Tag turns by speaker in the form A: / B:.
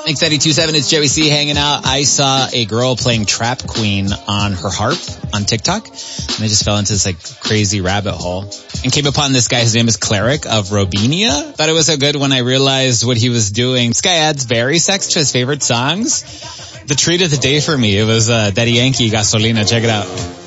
A: Mix 92.7, it's Joey C hanging out. I saw a girl playing Trap Queen on her harp on TikTok, and I just fell into this like crazy rabbit hole and came upon this guy. His name is Cleric of Robinia. Thought it was so good when I realized what he was doing. This guy adds very sex to his favorite songs. The treat of the day for me, it was Daddy Yankee, Gasolina. Check it out.